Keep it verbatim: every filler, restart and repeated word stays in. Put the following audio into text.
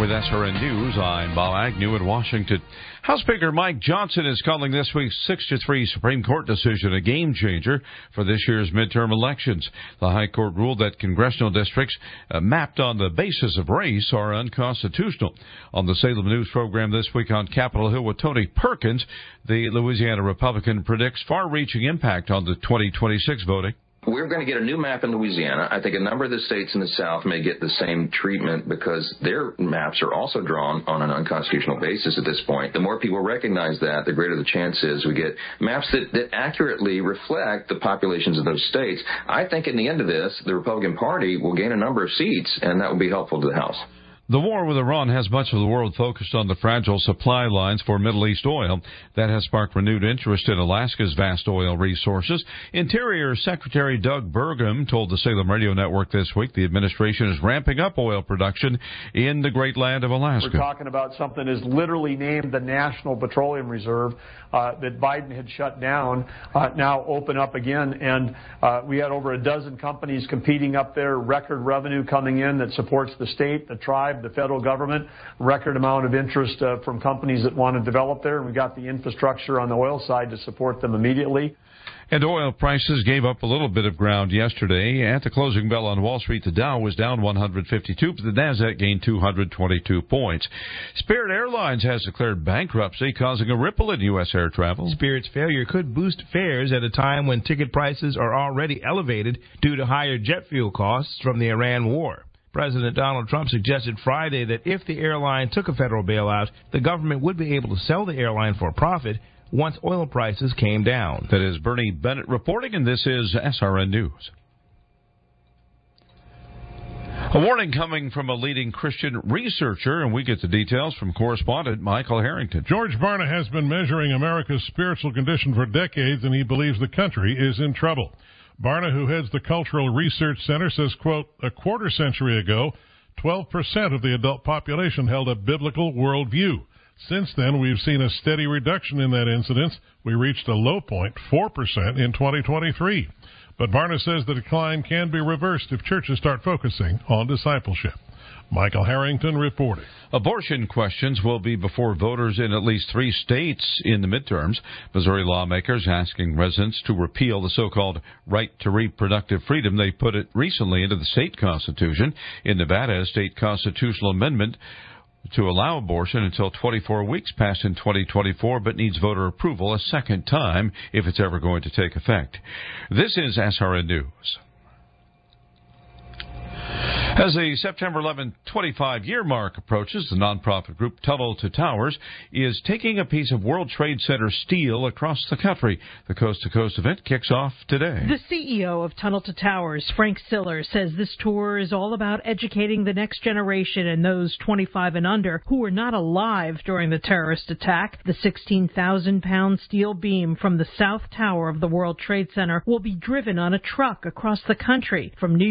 With S R N News, I'm Bob Agnew in Washington. House Speaker Mike Johnson is calling this week's six to three Supreme Court decision a game changer for this year's midterm elections. The High Court ruled that congressional districts uh, mapped on the basis of race are unconstitutional. On the Salem News program this week on Capitol Hill with Tony Perkins, the Louisiana Republican predicts far-reaching impact on the twenty twenty-six voting. We're going to get a new map in Louisiana. I think a number of the states in the South may get the same treatment because their maps are also drawn on an unconstitutional basis at this point. The more people recognize that, the greater the chance is we get maps that, that accurately reflect the populations of those states. I think in the end of this, the Republican Party will gain a number of seats, and that will be helpful to the House. The war with Iran has much of the world focused on the fragile supply lines for Middle East oil. That has sparked renewed interest in Alaska's vast oil resources. Interior Secretary Doug Burgum told the Salem Radio Network this week the administration is ramping up oil production in the great land of Alaska. We're talking about something is literally named the National Petroleum Reserve uh, that Biden had shut down, uh, now open up again. And uh, we had over a dozen companies competing up there, record revenue coming in that supports the state, the tribe, the federal government, record amount of interest uh, from companies that want to develop there. And we got the infrastructure on the oil side to support them immediately. And oil prices gave up a little bit of ground yesterday. At the closing bell on Wall Street, the Dow was down one hundred fifty-two, but the Nasdaq gained two hundred twenty-two points. Spirit Airlines has declared bankruptcy, causing a ripple in U S air travel. Spirit's failure could boost fares at a time when ticket prices are already elevated due to higher jet fuel costs from the Iran war. President Donald Trump suggested Friday that if the airline took a federal bailout, the government would be able to sell the airline for a profit once oil prices came down. That is Bernie Bennett reporting, and this is S R N News. A warning coming from a leading Christian researcher, and we get the details from correspondent Michael Harrington. George Barna has been measuring America's spiritual condition for decades, and he believes the country is in trouble. Barna, who heads the Cultural Research Center, says, quote, a quarter century ago, twelve percent of the adult population held a biblical worldview. Since then, we've seen a steady reduction in that incidence. We reached a low point, four percent, in twenty twenty-three. But Barna says the decline can be reversed if churches start focusing on discipleship. Michael Harrington reporting. Abortion questions will be before voters in at least three states in the midterms. Missouri lawmakers asking residents to repeal the so-called right to reproductive freedom. They put it recently into the state constitution. In Nevada, a state constitutional amendment to allow abortion until twenty-four weeks passed in twenty twenty-four, but needs voter approval a second time if it's ever going to take effect. This is S R N News. As the September eleventh twenty-five-year mark approaches, the nonprofit group Tunnel to Towers is taking a piece of World Trade Center steel across the country. The Coast to Coast event kicks off today. The C E O of Tunnel to Towers, Frank Siller, says this tour is all about educating the next generation and those twenty-five and under who were not alive during the terrorist attack. The sixteen thousand pound steel beam from the South Tower of the World Trade Center will be driven on a truck across the country from New York